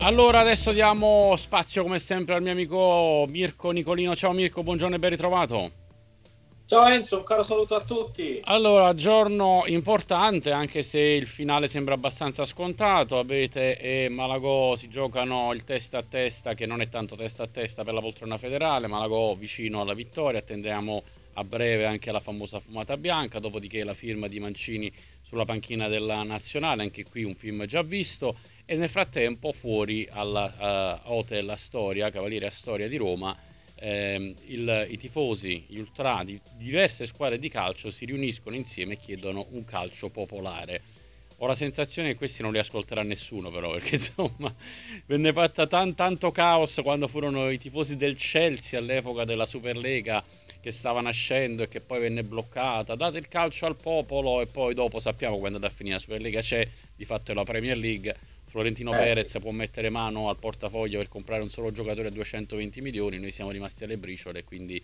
Allora adesso diamo spazio come sempre al mio amico Mirko Nicolino. Ciao Mirko, buongiorno e ben ritrovato. Ciao Enzo, un caro saluto a tutti. Allora, giorno importante, anche se il finale sembra abbastanza scontato. Abete e Malagò si giocano il testa a testa, che non è tanto testa a testa per la poltrona federale. Malagò vicino alla vittoria. Attendiamo a breve anche la famosa fumata bianca. Dopodiché la firma di Mancini sulla panchina della nazionale. Anche qui un film già visto. E nel frattempo, fuori alla Hotel Astoria, Cavaliere Astoria di Roma, i tifosi, gli ultra di diverse squadre di calcio si riuniscono insieme e chiedono un calcio popolare. Ho la sensazione che questi non li ascolterà nessuno, però, perché insomma venne fatta tanto caos quando furono i tifosi del Chelsea all'epoca della Superlega che stava nascendo e che poi venne bloccata. Date il calcio al popolo, e poi dopo sappiamo come è andata a finire. La Superlega c'è, di fatto è la Premier League. Florentino Sì. Perez può mettere mano al portafoglio per comprare un solo giocatore a 220 milioni, noi siamo rimasti alle briciole, quindi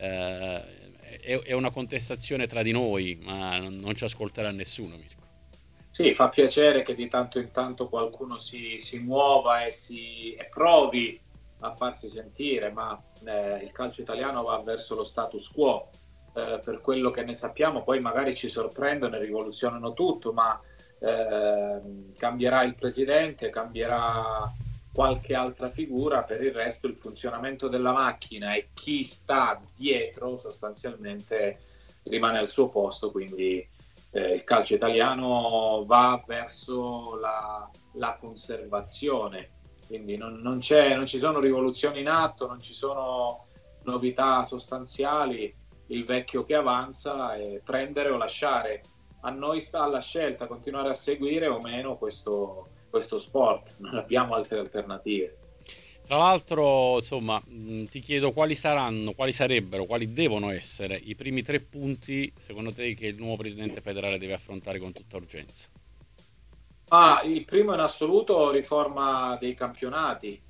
è una contestazione tra di noi, ma non ci ascolterà nessuno, Mirko. Sì, fa piacere che di tanto in tanto qualcuno si muova e provi a farsi sentire, ma il calcio italiano va verso lo status quo. Per quello che ne sappiamo, poi magari ci sorprendono e rivoluzionano tutto, ma cambierà il presidente, cambierà qualche altra figura, per il resto il funzionamento della macchina e chi sta dietro sostanzialmente rimane al suo posto, quindi il calcio italiano va verso la conservazione, quindi non ci sono rivoluzioni in atto, non ci sono novità sostanziali, il vecchio che avanza è prendere o lasciare. A noi sta alla scelta continuare a seguire o meno questo sport, non abbiamo altre alternative. Tra l'altro, insomma, ti chiedo quali saranno, quali sarebbero, quali devono essere i primi 3 punti, secondo te, che il nuovo presidente federale deve affrontare con tutta urgenza. Il primo in assoluto riforma dei campionati,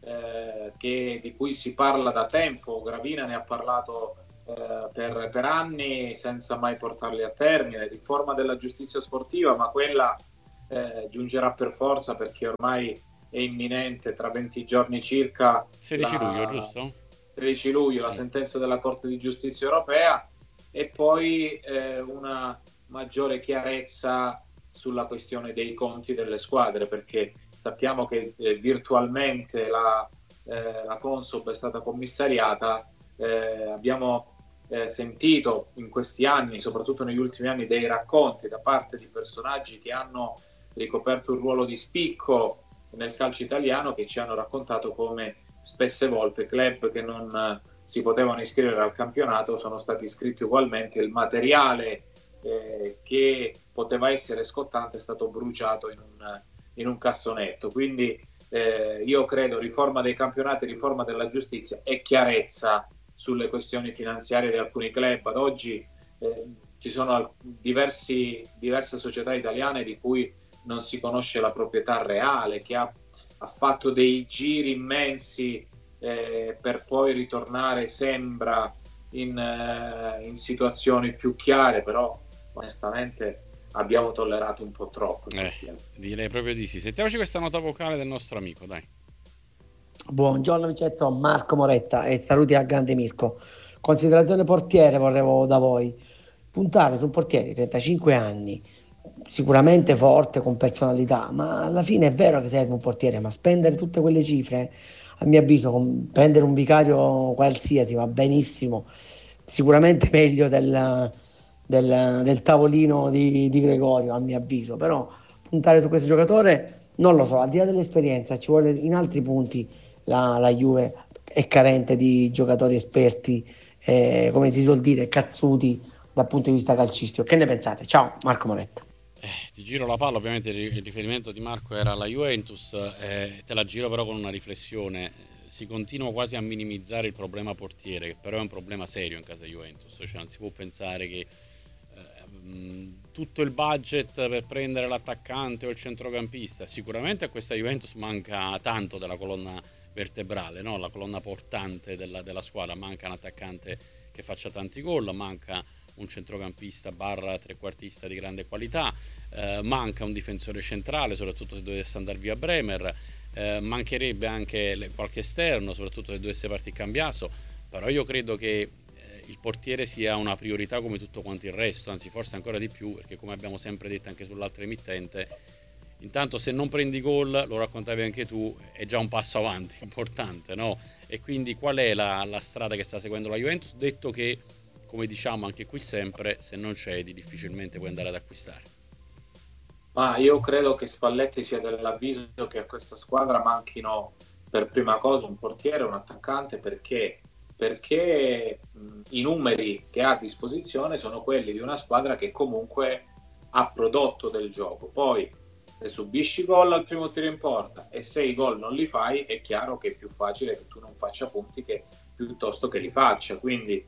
di cui si parla da tempo. Gravina ne ha parlato per anni senza mai portarli a termine. Riforma della giustizia sportiva, ma quella giungerà per forza, perché ormai è imminente, tra 20 giorni circa, 16 luglio, la giusto? 13 luglio, la Mm. sentenza della Corte di Giustizia europea, e poi una maggiore chiarezza sulla questione dei conti delle squadre, perché sappiamo che virtualmente la Consob è stata commissariata. Abbiamo sentito in questi anni, soprattutto negli ultimi anni, dei racconti da parte di personaggi che hanno ricoperto un ruolo di spicco nel calcio italiano, che ci hanno raccontato come spesse volte club che non si potevano iscrivere al campionato sono stati iscritti ugualmente. Il materiale che poteva essere scottante è stato bruciato in un cassonetto. Quindi io credo riforma dei campionati, riforma della giustizia e chiarezza sulle questioni finanziarie di alcuni club. Ad oggi ci sono diverse società italiane di cui non si conosce la proprietà reale, che ha fatto dei giri immensi per poi ritornare, sembra, in situazioni più chiare, però onestamente abbiamo tollerato un po' troppo in Eh, questi anni. direi proprio di sì. Sentiamoci questa nota vocale del nostro amico, dai. Buongiorno Vincenzo, Marco Moretta e saluti al grande Mirko. Considerazione portiere vorrevo da voi. Puntare su un portiere di 35 anni, sicuramente forte, con personalità, ma alla fine è vero che serve un portiere, ma spendere tutte quelle cifre, a mio avviso, prendere un vicario qualsiasi va benissimo, sicuramente meglio del tavolino di Gregorio, a mio avviso, però puntare su questo giocatore, non lo so, al di là dell'esperienza, ci vuole in altri punti la Juve è carente di giocatori esperti, come si suol dire, cazzuti dal punto di vista calcistico. Che ne pensate? Ciao, Marco Moretta. Ti giro la palla, ovviamente il riferimento di Marco era la Juventus, te la giro però con una riflessione. Si continua quasi a minimizzare il problema portiere, che però è un problema serio in casa Juventus, cioè non si può pensare che tutto il budget per prendere l'attaccante o il centrocampista. Sicuramente a questa Juventus manca tanto della colonna vertebrale, no? La colonna portante della squadra. Manca un attaccante che faccia tanti gol, manca un centrocampista barra trequartista di grande qualità, manca un difensore centrale, soprattutto se dovesse andare via Bremer, mancherebbe anche qualche esterno, soprattutto se dovesse partire Cambiaso, però io credo che il portiere sia una priorità come tutto quanto il resto, anzi forse ancora di più, perché come abbiamo sempre detto anche sull'altra emittente, intanto se non prendi gol, lo raccontavi anche tu, è già un passo avanti importante, no? E quindi qual è la strada che sta seguendo la Juventus, detto che, come diciamo anche qui sempre, se non cedi difficilmente puoi andare ad acquistare. Ma io credo che Spalletti sia dell'avviso che a questa squadra manchino per prima cosa un portiere, un attaccante, perché i numeri che ha a disposizione sono quelli di una squadra che comunque ha prodotto del gioco. Poi se subisci gol al primo tiro in porta e se i gol non li fai, è chiaro che è più facile che tu non faccia punti che piuttosto che li faccia. Quindi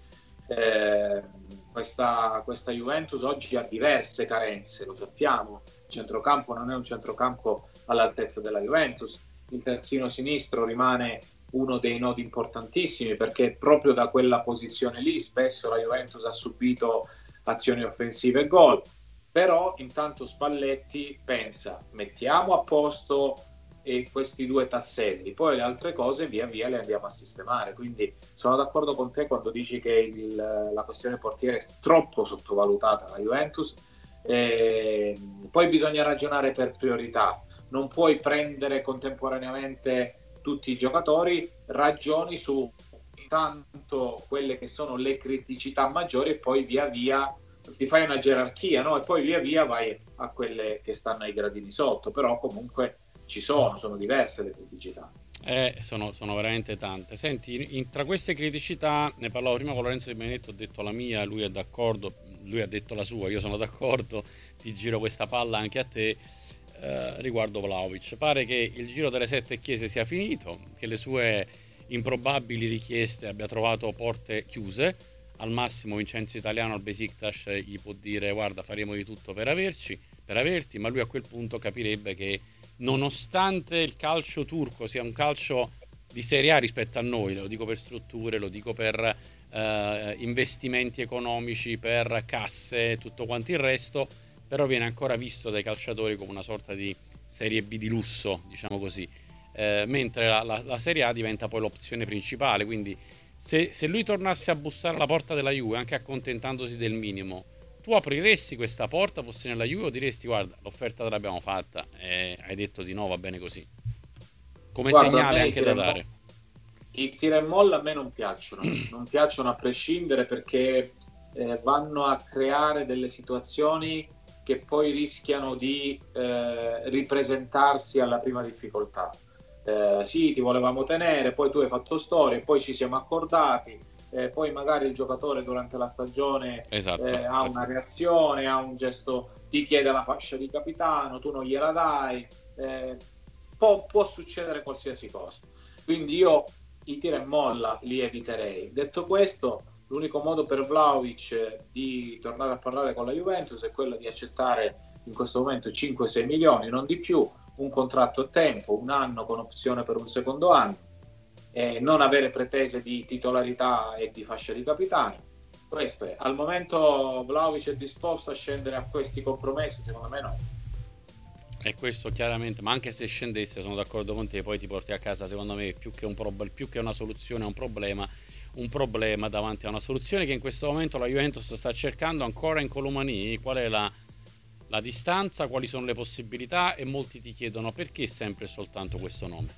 questa Juventus oggi ha diverse carenze, lo sappiamo. Il centrocampo non è un centrocampo all'altezza della Juventus, il terzino sinistro rimane uno dei nodi importantissimi, perché proprio da quella posizione lì spesso la Juventus ha subito azioni offensive e gol. Però intanto Spalletti pensa: mettiamo a posto questi due tasselli, poi le altre cose via via le andiamo a sistemare. Quindi sono d'accordo con te quando dici che la questione portiere è troppo sottovalutata alla Juventus. Poi bisogna ragionare per priorità, non puoi prendere contemporaneamente tutti i giocatori, ragioni su intanto quelle che sono le criticità maggiori e poi via via ti fai una gerarchia, no? E poi via via vai a quelle che stanno ai gradini sotto, però comunque sono diverse le criticità. Sono veramente tante. Senti, tra queste criticità ne parlavo prima con Lorenzo Di Benedetto, ho detto la mia, lui è d'accordo, lui ha detto la sua, io sono d'accordo, ti giro questa palla anche a te. Riguardo Vlahovic, pare che il giro delle 7 chiese sia finito, che le sue improbabili richieste abbia trovato porte chiuse. Al massimo Vincenzo Italiano al Besiktas gli può dire: guarda, faremo di tutto per averti, ma lui a quel punto capirebbe che nonostante il calcio turco sia un calcio di Serie A rispetto a noi, lo dico per strutture, lo dico per investimenti economici, per casse, tutto quanto il resto, però viene ancora visto dai calciatori come una sorta di Serie B di lusso, diciamo così, mentre la Serie A diventa poi l'opzione principale. Quindi se lui tornasse a bussare alla porta della Juve, anche accontentandosi del minimo, tu apriresti questa porta, fossi nella Juve, o diresti: guarda, l'offerta te l'abbiamo fatta e hai detto di no, va bene così? Come segnale anche da dare. I tira e molla a me non piacciono a prescindere, perché vanno a creare delle situazioni che poi rischiano di ripresentarsi alla prima difficoltà. Sì, ti volevamo tenere, poi tu hai fatto storia, poi ci siamo accordati, poi magari il giocatore durante la stagione ha una reazione, ha un gesto, ti chiede la fascia di capitano, tu non gliela dai, può succedere qualsiasi cosa. Quindi io i tira e molla li eviterei. Detto questo, l'unico modo per Vlahovic di tornare a parlare con la Juventus è quello di accettare in questo momento 5-6 milioni, non di più, un contratto a tempo, un anno con opzione per un secondo anno, non avere pretese di titolarità e di fascia di capitano. Questo è. Al momento Vlahovic è disposto a scendere a questi compromessi? Secondo me no. E questo chiaramente, ma anche se scendesse, sono d'accordo con te, poi ti porti a casa, secondo me, più che una soluzione a un problema davanti a una soluzione che in questo momento la Juventus sta cercando ancora in Colomani. Qual è la distanza, quali sono le possibilità, e molti ti chiedono perché sempre e soltanto questo nome.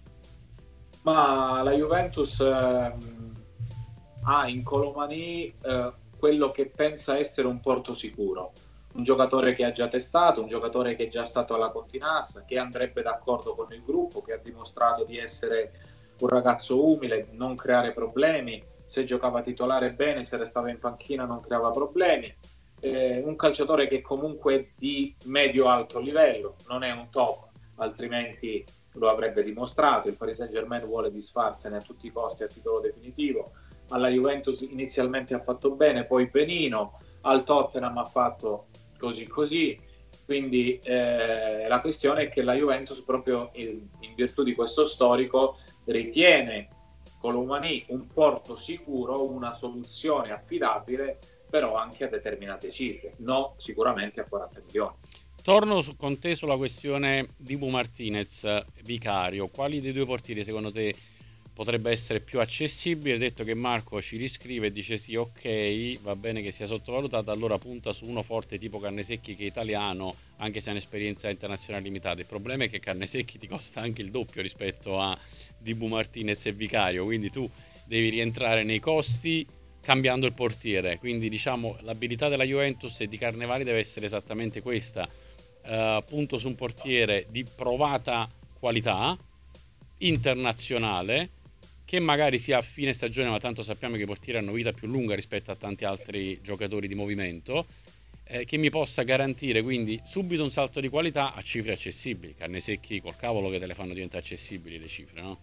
Ma la Juventus ha in Colomani quello che pensa essere un porto sicuro, un giocatore che ha già testato, un giocatore che è già stato alla Continassa, che andrebbe d'accordo con il gruppo, che ha dimostrato di essere un ragazzo umile, non creare problemi, se giocava titolare bene, se restava in panchina non creava problemi, un calciatore che comunque è di medio-alto livello, non è un top, altrimenti lo avrebbe dimostrato. Il Paris Saint-Germain vuole disfarsene a tutti i costi a titolo definitivo. Alla Juventus inizialmente ha fatto bene, poi benino, al Tottenham ha fatto così, quindi la questione è che la Juventus, proprio in virtù di questo storico, ritiene Colomani un porto sicuro, una soluzione affidabile, però anche a determinate cifre, no sicuramente a 40 milioni. Torno con te sulla questione di Bu Martinez, Vicario. Quali dei due portieri secondo te potrebbe essere più accessibile? Hai detto che Marco ci riscrive e dice sì, ok, va bene che sia sottovalutato, allora punta su uno forte tipo Carnesecchi, che è italiano, anche se ha un'esperienza internazionale limitata. Il problema è che Carnesecchi ti costa anche il doppio rispetto a Dibu Martinez e Vicario, quindi tu devi rientrare nei costi cambiando il portiere. Quindi diciamo l'abilità della Juventus e di Carnevali deve essere esattamente questa, punto su un portiere di provata qualità internazionale, che magari sia a fine stagione, ma tanto sappiamo che i portieri hanno vita più lunga rispetto a tanti altri giocatori di movimento, che mi possa garantire quindi subito un salto di qualità a cifre accessibili. Carnesecchi col cavolo che te le fanno diventare accessibili le cifre, no?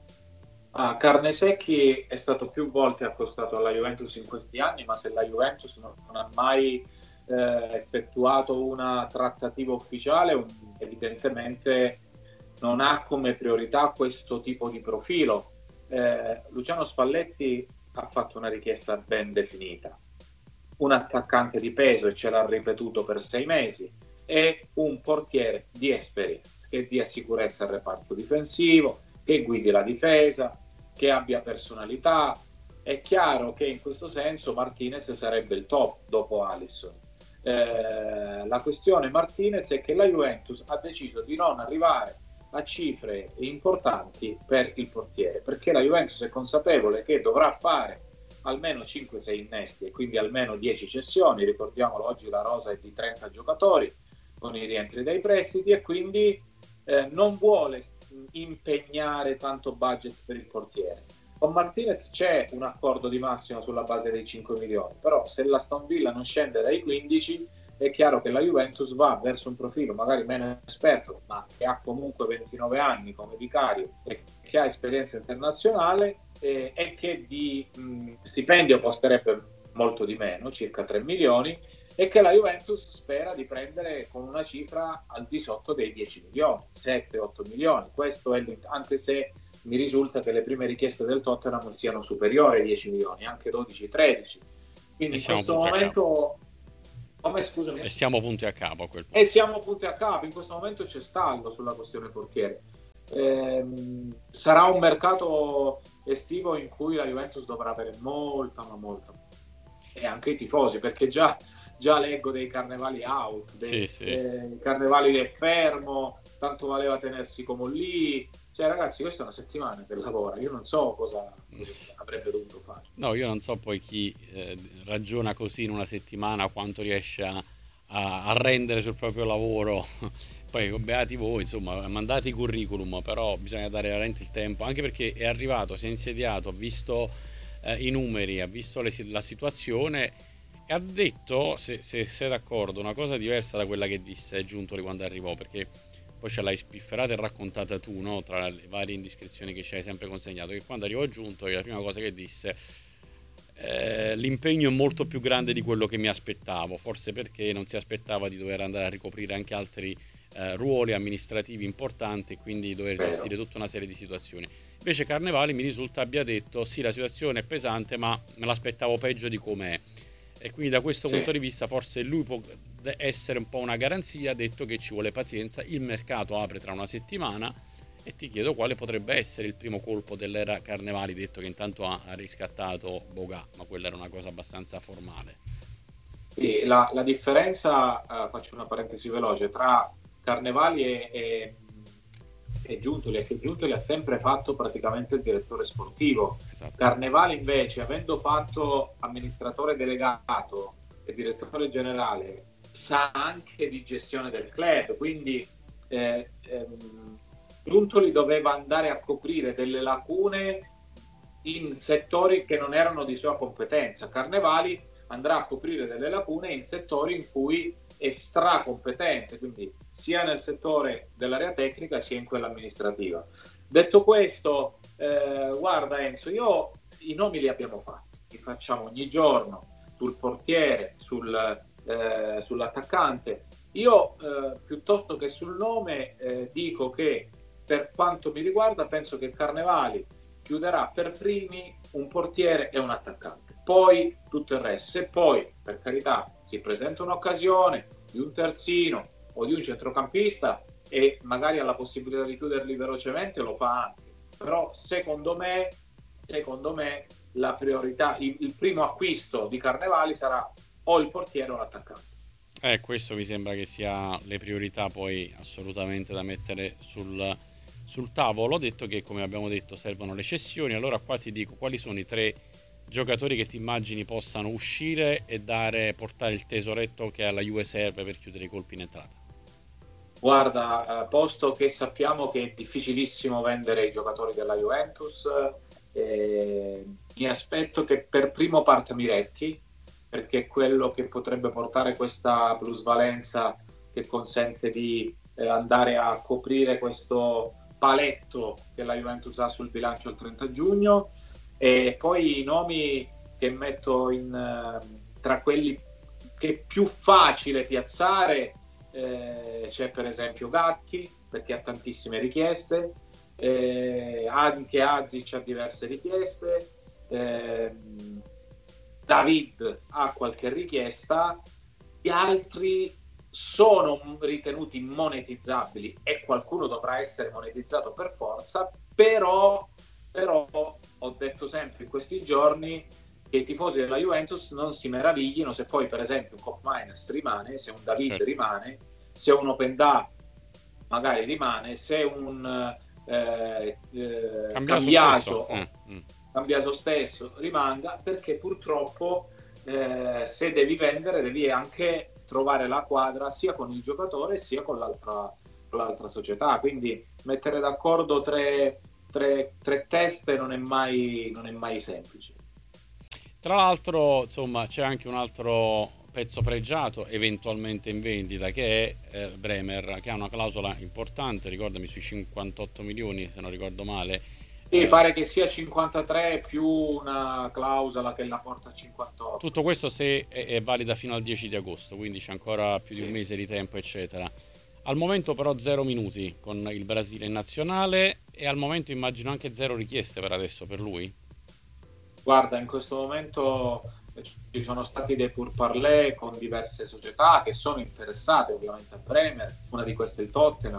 Carnesecchi è stato più volte accostato alla Juventus in questi anni, ma se la Juventus non ha mai effettuato una trattativa ufficiale, evidentemente non ha come priorità questo tipo di profilo. Luciano Spalletti ha fatto una richiesta ben definita: un attaccante di peso, e ce l'ha ripetuto per 6 mesi, e un portiere di esperienza che dia sicurezza al reparto difensivo, che guidi la difesa, che abbia personalità. È chiaro che in questo senso Martinez sarebbe il top dopo Alisson. La questione Martinez è che la Juventus ha deciso di non arrivare a cifre importanti per il portiere, perché la Juventus è consapevole che dovrà fare almeno 5-6 innesti e quindi almeno 10 cessioni. Ricordiamolo, oggi la rosa è di 30 giocatori con i rientri dai prestiti, e quindi non vuole impegnare tanto budget per il portiere. Con Martinez c'è un accordo di massima sulla base dei 5 milioni, però se l'Aston Villa non scende dai 15, è chiaro che la Juventus va verso un profilo magari meno esperto, ma che ha comunque 29 anni come Vicario e che ha esperienza internazionale, e che di stipendio costerebbe molto di meno, circa 3 milioni, e che la Juventus spera di prendere con una cifra al di sotto dei 10 milioni, 7-8 milioni. Questo è anche se mi risulta che le prime richieste del Tottenham siano superiori ai 10 milioni, anche 12-13. Quindi in questo momento... Come, scusami? E siamo punti a capo a quel punto. E siamo punti a capo, in questo momento c'è stallo sulla questione portiere. Sarà un mercato estivo in cui la Juventus dovrà avere molta, e anche i tifosi, perché già leggo dei carnevali out, dei carnevali del fermo, tanto valeva tenersi come lì. Cioè ragazzi, questa è una settimana che lavora, io non so cosa avrebbe dovuto fare. No, io non so poi chi ragiona così in una settimana quanto riesce a rendere sul proprio lavoro. Poi beati voi, insomma, mandate i curriculum, però bisogna dare veramente il tempo, anche perché è arrivato, si è insediato, ha visto i numeri, ha visto la situazione e ha detto, se sei d'accordo, una cosa diversa da quella che disse Giuntoli quando arrivò, perché poi ce l'hai spifferata e raccontata tu, no? Tra le varie indiscrezioni che ci hai sempre consegnato, che quando arrivò Giuntoli la prima cosa che disse, l'impegno è molto più grande di quello che mi aspettavo, forse perché non si aspettava di dover andare a ricoprire anche altri ruoli amministrativi importanti e quindi dover gestire tutta una serie di situazioni. Invece Carnevali mi risulta abbia detto sì, la situazione è pesante, ma me l'aspettavo peggio di com'è, e quindi da questo punto di vista forse lui può essere un po' una garanzia. Ha detto che ci vuole pazienza, il mercato apre tra una settimana, e ti chiedo quale potrebbe essere il primo colpo dell'era Carnevali, detto che intanto ha riscattato Bogà, ma quella era una cosa abbastanza formale. Sì, la differenza, faccio una parentesi veloce, tra Carnevali e Giuntoli è che Giuntoli ha sempre fatto praticamente il direttore sportivo. Esatto. Carnevali invece, avendo fatto amministratore delegato e direttore generale, sa anche di gestione del club, quindi Giuntoli doveva andare a coprire delle lacune in settori che non erano di sua competenza. Carnevali andrà a coprire delle lacune in settori in cui è stracompetente, quindi sia nel settore dell'area tecnica sia in quella amministrativa. Detto questo, guarda Enzo, io i nomi li abbiamo fatti, li facciamo ogni giorno sul portiere, sull'attaccante. Io piuttosto che sul nome dico che per quanto mi riguarda penso che Carnevali chiuderà per primi un portiere e un attaccante. poi tutto il resto. Se poi, per carità, si presenta un'occasione di un terzino o di un centrocampista e magari ha la possibilità di chiuderli velocemente, lo fa anche. Però secondo me la priorità, il primo acquisto di Carnevali sarà o il portiere o l'attaccante. Questo mi sembra che sia le priorità poi assolutamente da mettere sul tavolo. Ho detto che, come abbiamo detto, servono le cessioni. Allora qua ti dico quali sono i 3 giocatori che ti immagini possano uscire e portare il tesoretto che alla Juve serve per chiudere i colpi in entrata. Guarda, posto che sappiamo che è difficilissimo vendere i giocatori della Juventus, mi aspetto che per primo parta Miretti, perché è quello che potrebbe portare questa plusvalenza che consente di andare a coprire questo paletto che la Juventus ha sul bilancio il 30 giugno. E poi i nomi che metto tra quelli che è più facile piazzare, c'è per esempio Gatti, perché ha tantissime richieste, anche Azic ha diverse richieste, David ha qualche richiesta, gli altri sono ritenuti monetizzabili e qualcuno dovrà essere monetizzato per forza, però ho detto sempre in questi giorni che i tifosi della Juventus non si meraviglino se poi per esempio un Koopmeiners rimane, se un David rimane, se un Openda magari rimane, se un Cambiaso stesso rimanga, perché purtroppo se devi vendere devi anche trovare la quadra sia con il giocatore sia con l'altra società, quindi mettere d'accordo tre teste non è mai semplice. Tra l'altro, insomma, c'è anche un altro pezzo pregiato eventualmente in vendita, che è Bremer, che ha una clausola importante, ricordami, sui 58 milioni se non ricordo male. Sì, pare che sia 53 più una clausola che la porta a 58. Tutto questo se è valida fino al 10 di agosto, quindi c'è ancora più di un mese di tempo, eccetera. Al momento però 0 minuti con il Brasile in nazionale, e al momento immagino anche 0 richieste per adesso per lui. Guarda, in questo momento ci sono stati dei pourparlers con diverse società che sono interessate ovviamente a Bremer, una di queste è il Tottenham.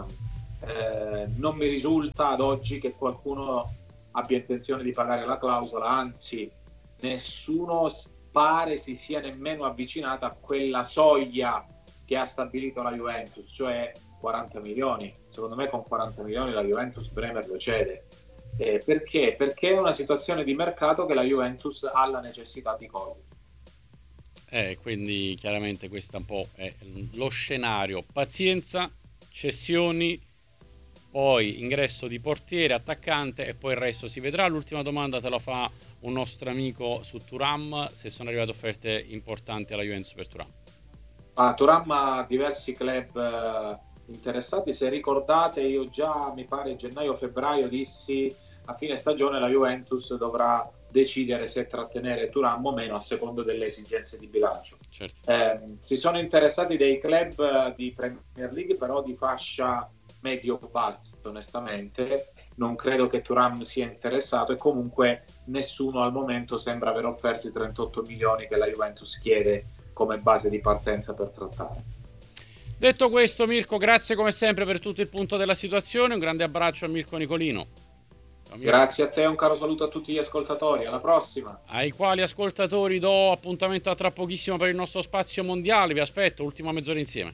Non mi risulta ad oggi che qualcuno abbia intenzione di pagare la clausola, anzi nessuno pare si sia nemmeno avvicinato a quella soglia che ha stabilito la Juventus, cioè 40 milioni. Secondo me con 40 milioni la Juventus Bremer lo cede. Perché? Perché è una situazione di mercato che la Juventus ha la necessità di cogliere. Quindi chiaramente questo un po' è lo scenario. Pazienza, cessioni, poi ingresso di portiere, attaccante e poi il resto si vedrà. L'ultima domanda te la fa un nostro amico su Thuram, se sono arrivate offerte importanti alla Juventus per Thuram. Thuram ha diversi club interessati. Se ricordate, io già mi pare gennaio-febbraio dissi a fine stagione la Juventus dovrà decidere se trattenere Thuram o meno a secondo delle esigenze di bilancio. Certo. Si sono interessati dei club di Premier League, però di fascia medio-basso, onestamente non credo che Thuram sia interessato, e comunque nessuno al momento sembra aver offerto i 38 milioni che la Juventus chiede come base di partenza per trattare. Detto questo, Mirko, grazie come sempre per tutto il punto della situazione, un grande abbraccio a Mirko Nicolino. Grazie a te, un caro saluto a tutti gli ascoltatori, alla prossima. Ai quali ascoltatori do appuntamento a tra pochissimo per il nostro spazio mondiale, vi aspetto, ultima mezz'ora insieme.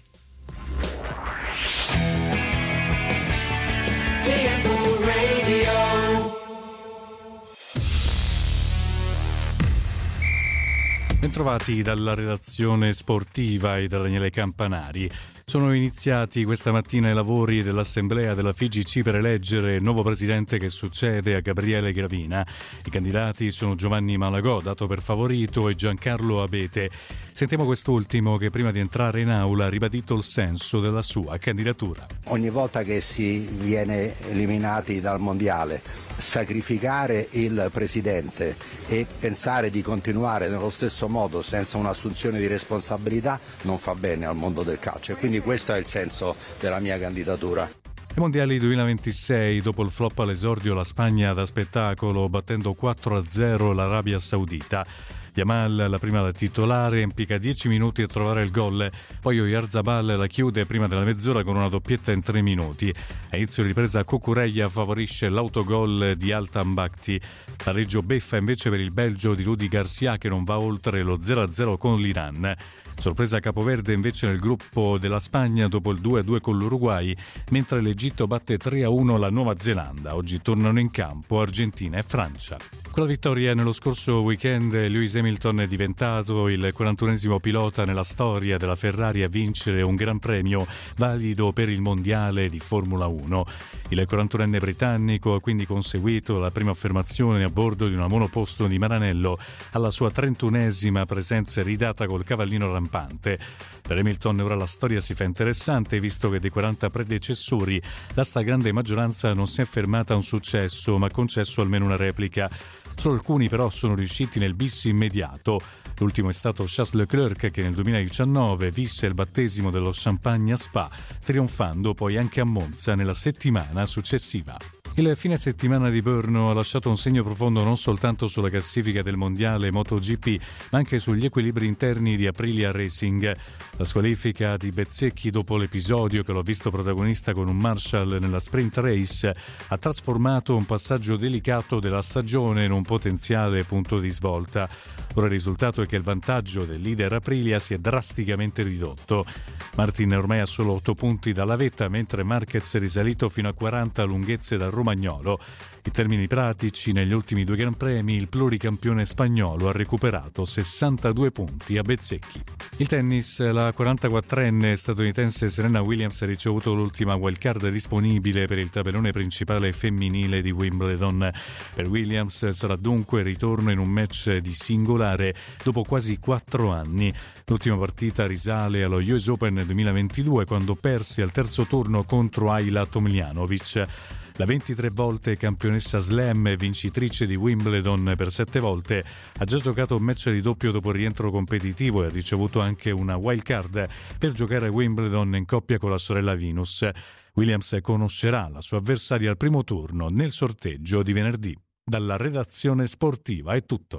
Bentrovati dalla redazione sportiva e da Daniele Campanari. Sono iniziati questa mattina i lavori dell'assemblea della FIGC per eleggere il nuovo presidente che succede a Gabriele Gravina. I candidati sono Giovanni Malagò, dato per favorito, e Giancarlo Abete. Sentiamo quest'ultimo che prima di entrare in aula ha ribadito il senso della sua candidatura. Ogni volta che si viene eliminati dal mondiale, sacrificare il presidente e pensare di continuare nello stesso modo senza un'assunzione di responsabilità non fa bene al mondo del calcio, e quindi questo è il senso della mia candidatura. Ai mondiali 2026, dopo il flop all'esordio, la Spagna da spettacolo battendo 4-0 l'Arabia Saudita. Yamal la prima da titolare, impiega 10 minuti a trovare il gol, poi Oyarzabal la chiude prima della mezz'ora con una doppietta in 3 minuti. A inizio di ripresa Cucurella favorisce l'autogol di Altan Bakhti. Pareggio beffa invece per il Belgio di Rudi Garcia che non va oltre lo 0-0 con l'Iran. Sorpresa capoverde invece nel gruppo della Spagna dopo il 2-2 con l'Uruguay, mentre l'Egitto batte 3-1 la Nuova Zelanda. Oggi tornano in campo Argentina e Francia. Con la vittoria nello scorso weekend Lewis Hamilton è diventato il 41esimo pilota nella storia della Ferrari a vincere un gran premio valido per il mondiale di Formula 1. Il 41enne britannico ha quindi conseguito la prima affermazione a bordo di una monoposto di Maranello alla sua 31esima presenza ridata col cavallino rampante. Per Hamilton ora la storia si fa interessante, visto che dei 40 predecessori la stragrande maggioranza non si è fermata a un successo, ma ha concesso almeno una replica. Solo alcuni però sono riusciti nel bis immediato. L'ultimo è stato Charles Leclerc, che nel 2019 visse il battesimo dello Champagne a Spa, trionfando poi anche a Monza nella settimana successiva. Il fine settimana di Brno ha lasciato un segno profondo non soltanto sulla classifica del mondiale MotoGP, ma anche sugli equilibri interni di Aprilia Racing. La squalifica di Bezzecchi dopo l'episodio che l'ha visto protagonista con un Marshall nella sprint race ha trasformato un passaggio delicato della stagione in un potenziale punto di svolta. Ora il risultato è che il vantaggio del leader Aprilia si è drasticamente ridotto. Martin è ormai a solo 8 punti dalla vetta, mentre Marquez è risalito fino a 40 lunghezze dal Romagnolo. In termini pratici, negli ultimi 2 Gran Premi il pluricampione spagnolo ha recuperato 62 punti a Bezzecchi. Il tennis, la 44enne statunitense Serena Williams ha ricevuto l'ultima wildcard disponibile per il tabellone principale femminile di Wimbledon. Per Williams sarà dunque il ritorno in un match di singolare dopo quasi 4 anni. L'ultima partita risale allo US Open 2022 quando perse al terzo turno contro Ayla Tomljanovic. La 23 volte campionessa slam e vincitrice di Wimbledon per 7 volte ha già giocato un match di doppio dopo il rientro competitivo e ha ricevuto anche una wild card per giocare a Wimbledon in coppia con la sorella Venus. Williams conoscerà la sua avversaria al primo turno nel sorteggio di venerdì. Dalla redazione sportiva è tutto.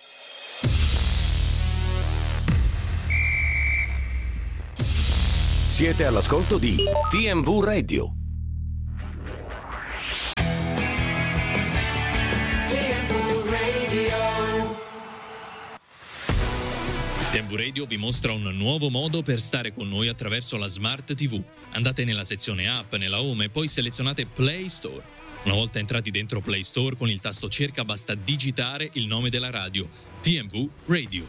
Siete all'ascolto di TMV Radio. TMV Radio vi mostra un nuovo modo per stare con noi attraverso la Smart TV. Andate nella sezione app, nella home e poi selezionate Play Store. Una volta entrati dentro Play Store, con il tasto cerca basta digitare il nome della radio, TMV Radio,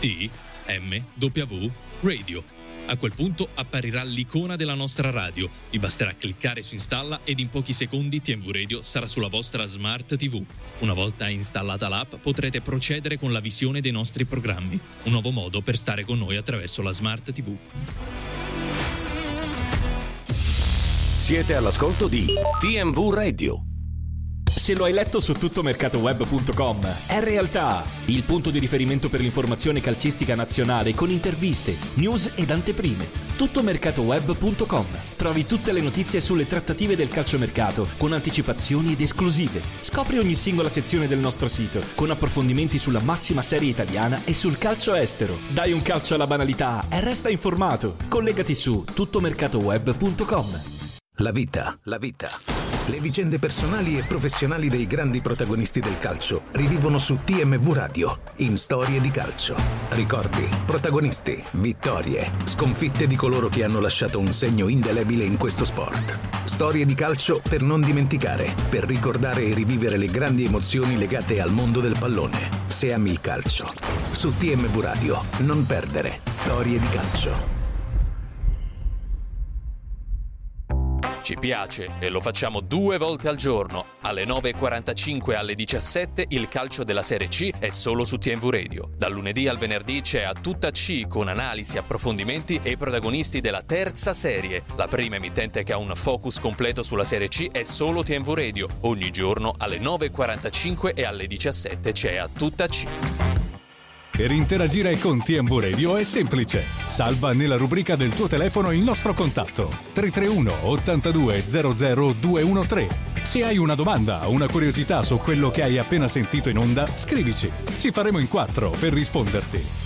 TMW Radio. A quel punto apparirà l'icona della nostra radio. Vi basterà cliccare su installa ed in pochi secondi TMV Radio sarà sulla vostra Smart TV. Una volta installata l'app potrete procedere con la visione dei nostri programmi. Un nuovo modo per stare con noi attraverso la Smart TV. Siete all'ascolto di TMV Radio. Se lo hai letto su tuttomercatoweb.com, è realtà! Il punto di riferimento per l'informazione calcistica nazionale con interviste, news ed anteprime. Tuttomercatoweb.com. Trovi tutte le notizie sulle trattative del calciomercato con anticipazioni ed esclusive. Scopri ogni singola sezione del nostro sito con approfondimenti sulla massima serie italiana e sul calcio estero. Dai un calcio alla banalità e resta informato. Collegati su tuttomercatoweb.com. La vita. Le vicende personali e professionali dei grandi protagonisti del calcio rivivono su TMV Radio, in Storie di Calcio. Ricordi, protagonisti, vittorie, sconfitte di coloro che hanno lasciato un segno indelebile in questo sport. Storie di calcio per non dimenticare, per ricordare e rivivere le grandi emozioni legate al mondo del pallone. Se ami il calcio. Su TMV Radio, non perdere Storie di Calcio. Ci piace e lo facciamo 2 volte al giorno, alle 9.45 e alle 17 il calcio della Serie C è solo su TMV Radio. Dal lunedì al venerdì c'è A Tutta C con analisi, approfondimenti e i protagonisti della terza serie. La prima emittente che ha un focus completo sulla Serie C è solo TMV Radio. Ogni giorno alle 9.45 e alle 17 c'è A Tutta C. Per interagire con TMV Radio è semplice. Salva nella rubrica del tuo telefono il nostro contatto 331 82 00 213. Se hai una domanda o una curiosità su quello che hai appena sentito in onda, scrivici. Ci faremo in 4 per risponderti.